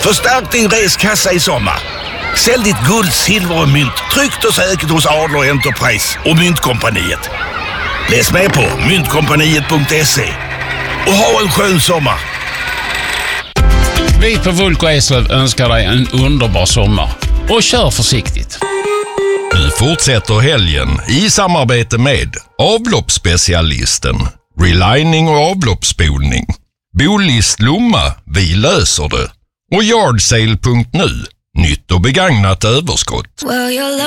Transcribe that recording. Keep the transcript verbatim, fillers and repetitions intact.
Förstärk din reskassa i sommar. Sälj ditt guld, silver och mynt tryggt och säkert hos Adler Enterprise och Myntkompaniet. Läs med på myntkompaniet punkt se och ha en skön sommar. Vi på Vulko Eslöv önskar dig en underbar sommar och kör försiktigt. Nu fortsätter helgen i samarbete med avloppsspecialisten, relining och avloppsspolning, Bolist Lomma, vi löser det, och yardsale punkt nu, nytt och begagnat överskott.